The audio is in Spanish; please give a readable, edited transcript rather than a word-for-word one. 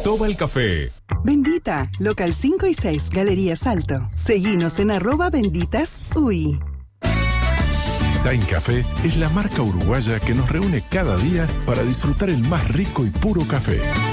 Cristóbal Café. Bendita, local 5 y 6, Galería Salto. Seguinos en @benditasUI. Sain Café es la marca uruguaya que nos reúne cada día para disfrutar el más rico y puro café.